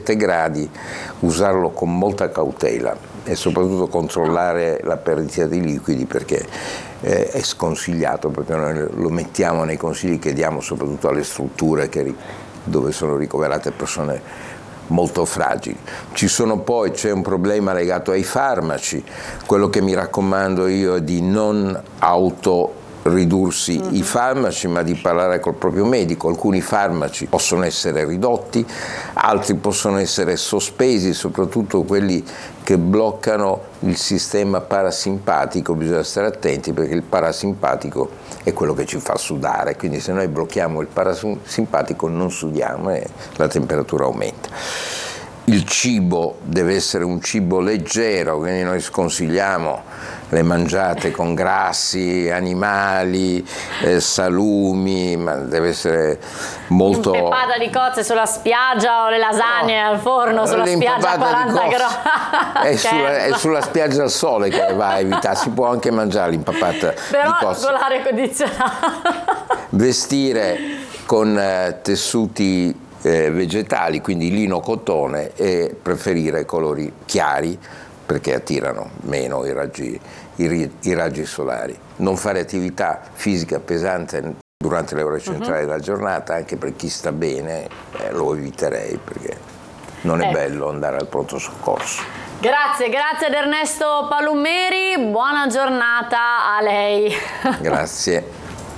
7 gradi, usarlo con molta cautela e soprattutto controllare la perdita di liquidi, perché è sconsigliato, perché noi lo mettiamo nei consigli che diamo soprattutto alle strutture dove sono ricoverate persone molto fragili. C'è un problema legato ai farmaci. Quello che mi raccomando io è di non ridursi i farmaci, ma di parlare col proprio medico. Alcuni farmaci possono essere ridotti, altri possono essere sospesi, soprattutto quelli che bloccano il sistema parasimpatico. Bisogna stare attenti, perché il parasimpatico è quello che ci fa sudare, quindi se noi blocchiamo il parasimpatico non sudiamo e la temperatura aumenta. Il cibo deve essere un cibo leggero, quindi noi sconsigliamo le mangiate con grassi animali, salumi, ma deve essere molto... Un'impepata di cozze sulla spiaggia o le lasagne al forno sulla spiaggia a 40 gradi. È sulla spiaggia al sole che va a evitare, si può anche mangiare l'impapata di cozze. Però con l'aria condizionata. Vestire con tessuti vegetali, quindi lino, cotone, e preferire colori chiari perché attirano meno i raggi solari. Non fare attività fisica pesante durante le ore centrali della giornata, anche per chi sta bene, lo eviterei, perché non è bello andare al pronto soccorso. Grazie ad Ernesto Palumeri, buona giornata a lei. Grazie.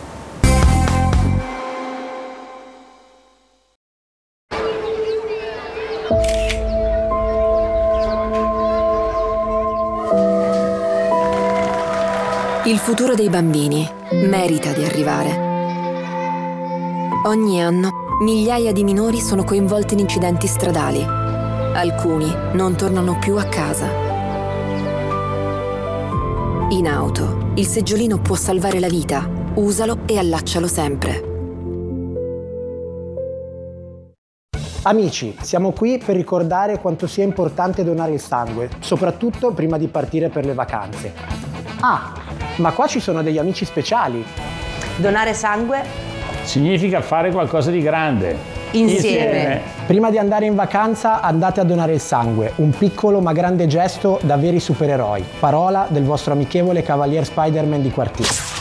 Il futuro dei bambini merita di arrivare. Ogni anno migliaia di minori sono coinvolti in incidenti stradali. Alcuni non tornano più a casa. In auto, il seggiolino può salvare la vita. Usalo e allaccialo sempre. Amici, siamo qui per ricordare quanto sia importante donare il sangue, soprattutto prima di partire per le vacanze. Ma qua ci sono degli amici speciali. Donare sangue significa fare qualcosa di grande. Insieme. Prima di andare in vacanza andate a donare il sangue, un piccolo ma grande gesto da veri supereroi. Parola del vostro amichevole Cavalier Spider-Man di quartiere.